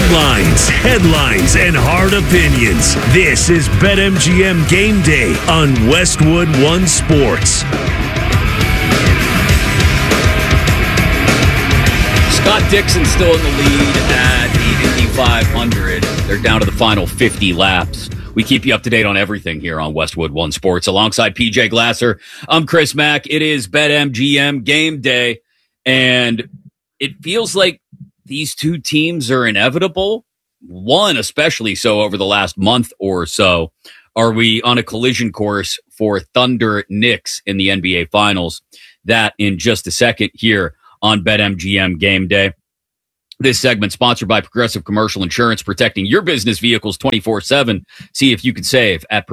lines, headlines, and hard opinions. This is BetMGM Game Day on Westwood One Sports. Scott Dixon still in the lead at the Indy 500. They're down to the final 50 laps. We keep you up to date on everything here on Westwood One Sports. Alongside PJ Glasser, I'm Chris Mack. It is BetMGM Game Day, and it feels like these two teams are inevitable. One especially so over the last month or so. Are we on a collision course for Thunder Knicks in the NBA Finals? That in just a second here on BetMGM Game Day. This segment sponsored by Progressive Commercial Insurance, protecting your business vehicles 24/7. See if you can save at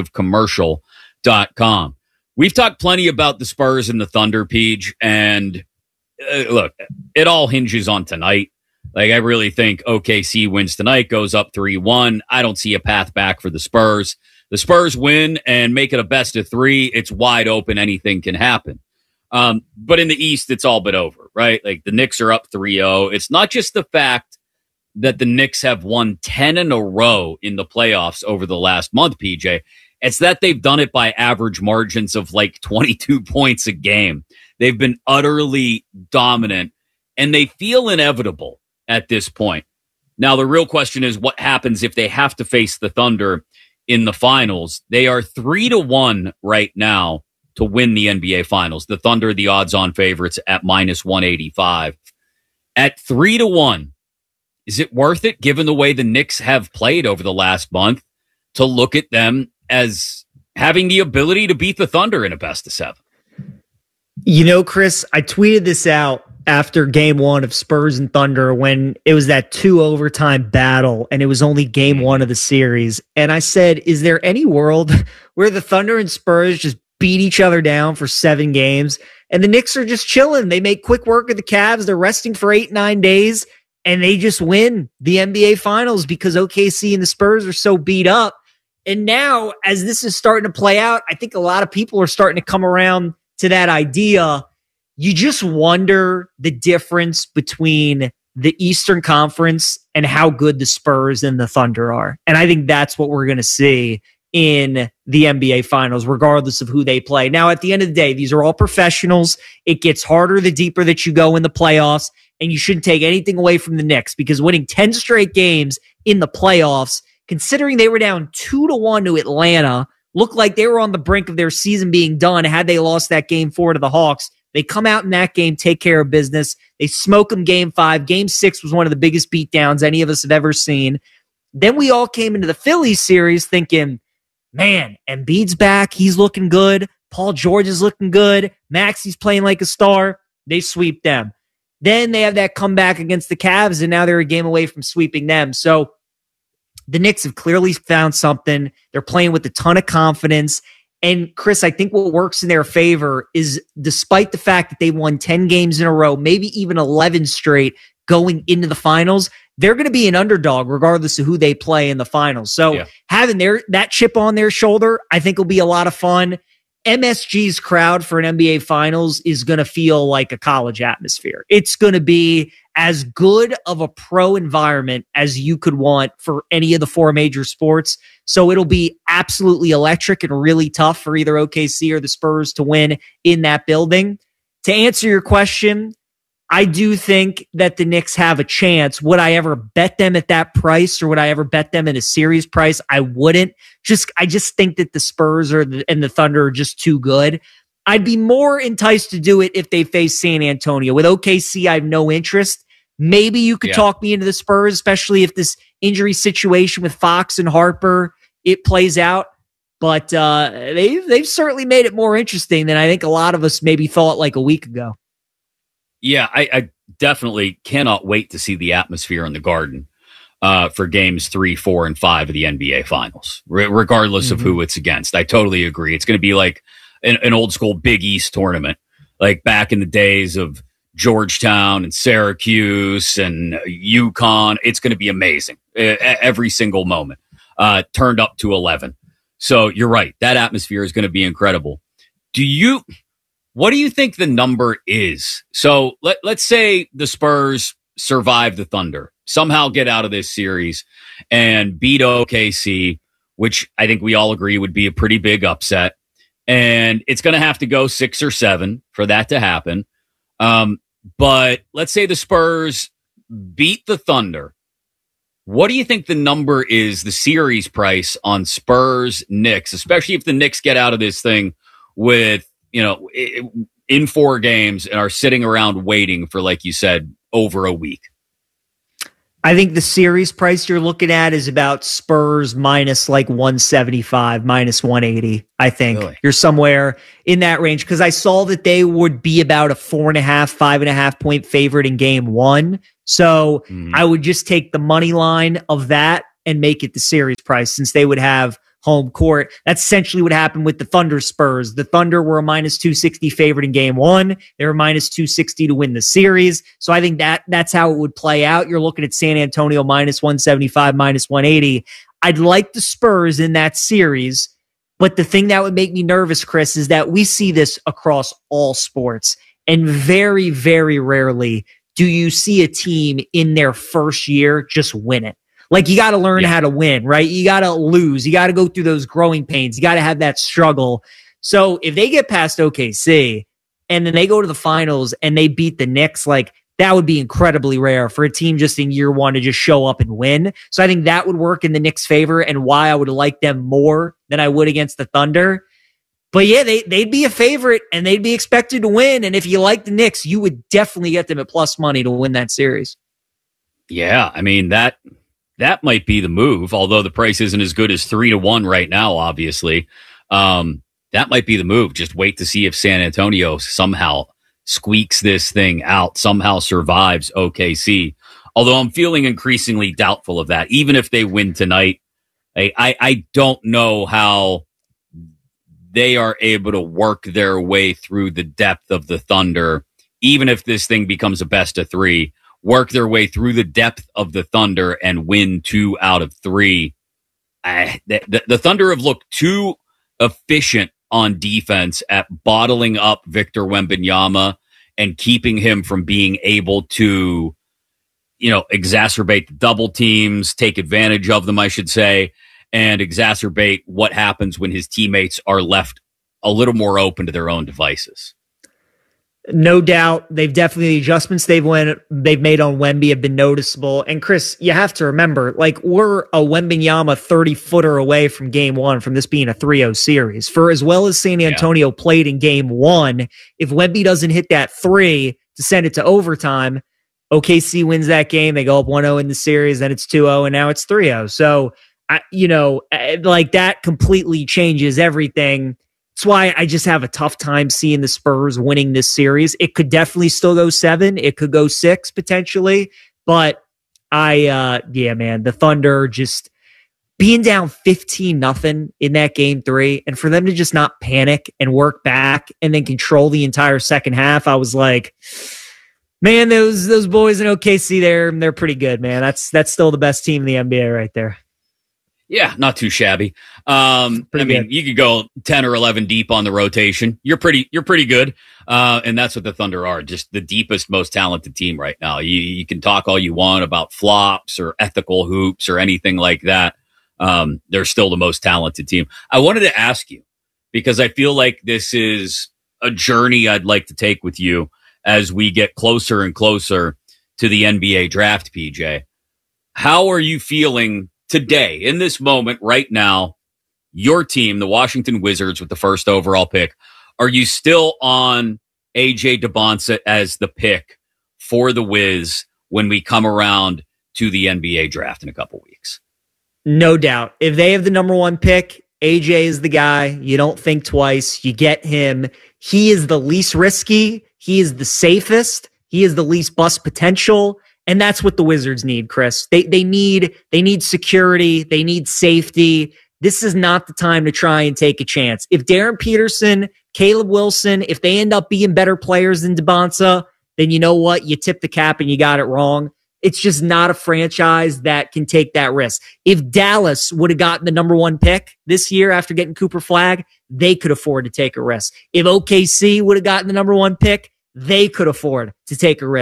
progressivecommercial.com. We've talked plenty about the Spurs and the Thunder, Peach, and look, it all hinges on tonight. Like, I really think OKC wins tonight, goes up 3-1. I don't see a path back for the Spurs. The Spurs win and make it a best of three. It's wide open. Anything can happen. But in the East, it's all but over, right? Like, the Knicks are up 3-0. It's not just the fact that the Knicks have won 10 in a row in the playoffs over the last month, PJ. It's that they've done it by average margins of like 22 points a game. They've been utterly dominant, and they feel inevitable at this point. Now, the real question is what happens if they have to face the Thunder in the finals. They are 3-1 right now to win the NBA Finals. The Thunder, the odds-on favorites at -185. At 3-1, is it worth it, given the way the Knicks have played over the last month, to look at them as having the ability to beat the Thunder in a best of seven? You know, Chris, I tweeted this out after game one of Spurs and Thunder when it was that 2 overtime battle and it was only game one of the series. And I said, is there any world where the Thunder and Spurs just beat each other down for 7 games and the Knicks are just chilling? They make quick work of the Cavs. They're resting for 8-9 days and they just win the NBA Finals because OKC and the Spurs are so beat up. And now, as this is starting to play out, I think a lot of people are starting to come around to that idea. You just wonder the difference between the Eastern Conference and how good the Spurs and the Thunder are. And I think that's what we're going to see in the NBA Finals, regardless of who they play. Now, at the end of the day, these are all professionals. It gets harder the deeper that you go in the playoffs, and you shouldn't take anything away from the Knicks because winning 10 straight games in the playoffs, considering they were down 2-1 to Atlanta, looked like they were on the brink of their season being done had they lost that game 4 to the Hawks. They come out in that game, take care of business. They smoke them game 5. Game 6 was one of the biggest beatdowns any of us have ever seen. Then we all came into the Phillies series thinking, man, Embiid's back. He's looking good. Paul George is looking good. Maxi's playing like a star. They sweep them. Then they have that comeback against the Cavs, and now they're a game away from sweeping them. So the Knicks have clearly found something. They're playing with a ton of confidence. And Chris, I think what works in their favor is despite the fact that they won 10 games in a row, maybe even 11 straight going into the finals, they're going to be an underdog regardless of who they play in the finals. So having that chip on their shoulder, I think will be a lot of fun. MSG's crowd for an NBA Finals is going to feel like a college atmosphere. It's going to be as good of a pro environment as you could want for any of the 4 major sports. So it'll be absolutely electric and really tough for either OKC or the Spurs to win in that building. To answer your question, I do think that the Knicks have a chance. Would I ever bet them at that price, or would I ever bet them at a series price? I wouldn't. I just think that the Spurs and the Thunder are just too good. I'd be more enticed to do it if they face San Antonio. With OKC, I have no interest. Maybe you could talk me into the Spurs, especially if this injury situation with Fox and Harper, it plays out. But they've certainly made it more interesting than I think a lot of us maybe thought like a week ago. Yeah, I definitely cannot wait to see the atmosphere in the Garden for games 3, 4, and 5 of the NBA Finals, regardless of who it's against. I totally agree. It's going to be like an old school Big East tournament, like back in the days of Georgetown and Syracuse and UConn. It's going to be amazing. Every single moment turned up to 11. So you're right. That atmosphere is going to be incredible. What do you think the number is? So let's say the Spurs survive the Thunder. somehow get out of this series and beat OKC, which I think we all agree would be a pretty big upset. And it's going to have to go 6 or 7 for that to happen. But let's say the Spurs beat the Thunder. What do you think the number is, the series price on Spurs Knicks, especially if the Knicks get out of this thing with, in 4 games and are sitting around waiting for, like you said, over a week? I think the series price you're looking at is about Spurs minus like 175, minus 180. I think You're somewhere in that range, because I saw that they would be about a 4.5, 5.5 point favorite in game 1. So I would just take the money line of that and make it the series price, since they would have home court. That's essentially what happened with the Thunder Spurs. The Thunder were a minus 260 favorite in game 1. They were minus 260 to win the series. So I think that's how it would play out. You're looking at San Antonio minus 175, minus 180. I'd like the Spurs in that series, but the thing that would make me nervous, Chris, is that we see this across all sports, and very, very rarely do you see a team in their first year just win it. Like, you got to learn how to win, right? You got to lose. You got to go through those growing pains. You got to have that struggle. So if they get past OKC and then they go to the finals and they beat the Knicks, like, that would be incredibly rare for a team just in year 1 to just show up and win. So I think that would work in the Knicks' favor, and why I would like them more than I would against the Thunder. But yeah, they'd be a favorite and they'd be expected to win. And if you like the Knicks, you would definitely get them at plus money to win that series. Yeah, I mean, that might be the move, although the price isn't as good as 3-1 right now, obviously. That might be the move. Just wait to see if San Antonio somehow squeaks this thing out, somehow survives OKC. Although I'm feeling increasingly doubtful of that. Even if they win tonight, I don't know how they are able to work their way through the depth of the Thunder, even if this thing becomes a best of 3. Work their way through the depth of the Thunder and win 2 out of 3. The Thunder have looked too efficient on defense at bottling up Victor Wembanyama and keeping him from being able to, exacerbate the double teams, take advantage of them, I should say, and exacerbate what happens when his teammates are left a little more open to their own devices. No doubt. The adjustments they've made on Wemby have been noticeable. And Chris, you have to remember, like, we're a Wembanyama 30-footer away from game 1 from this being a 3-0 series. For as well as San Antonio played in game 1, if Wemby doesn't hit that 3 to send it to overtime, OKC wins that game. They go up 1-0 in the series, then it's 2-0, and now it's 3-0. So, that completely changes everything. That's why I just have a tough time seeing the Spurs winning this series. It could definitely still go 7. It could go 6 potentially. But the Thunder just being down 15-0 in that game 3, and for them to just not panic and work back and then control the entire second half, I was like, man, those boys in OKC, they're pretty good, man. That's still the best team in the NBA right there. Yeah, not too shabby. You could go 10 or 11 deep on the rotation. You're pretty good. And that's what the Thunder are, just the deepest, most talented team right now. You can talk all you want about flops or ethical hoops or anything like that. They're still the most talented team. I wanted to ask you, because I feel like this is a journey I'd like to take with you as we get closer and closer to the NBA draft, PJ. How are you feeling today, in this moment, right now, your team, the Washington Wizards, with the first overall pick? Are you still on AJ Dybantsa as the pick for the Wiz when we come around to the NBA draft in a couple weeks? No doubt. If they have the number 1 pick, AJ is the guy. You don't think twice. You get him. He is the least risky. He is the safest. He is the least bust potential. And that's what the Wizards need, Chris. They need security. They need safety. This is not the time to try and take a chance. If Darren Peterson, Caleb Wilson, if they end up being better players than Dybantsa, then you know what? You tip the cap and you got it wrong. It's just not a franchise that can take that risk. If Dallas would have gotten the number 1 pick this year after getting Cooper Flagg, they could afford to take a risk. If OKC would have gotten the number 1 pick, they could afford to take a risk.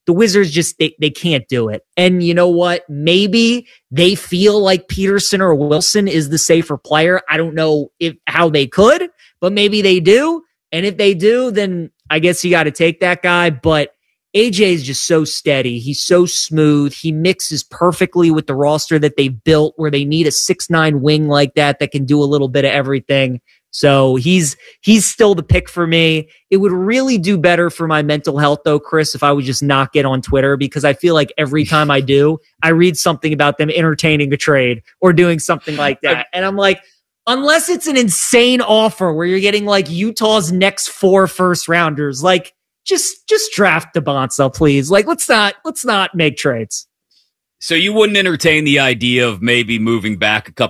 the Wizards just, they can't do it. And you know what? Maybe they feel like Peterson or Wilson is the safer player. I don't know how they could, but maybe they do. And if they do, then I guess you got to take that guy. But AJ is just so steady. He's so smooth. He mixes perfectly with the roster that they've built, where they need a 6'9" wing like that can do a little bit of everything. So he's still the pick for me. It would really do better for my mental health, though, Chris, if I would just not get on Twitter, because I feel like every time I do, I read something about them entertaining a trade or doing something like that. And I'm like, unless it's an insane offer where you're getting like Utah's next 4 first-rounders, like, just draft Bonsa, please. Like, let's not make trades. So you wouldn't entertain the idea of maybe moving back a couple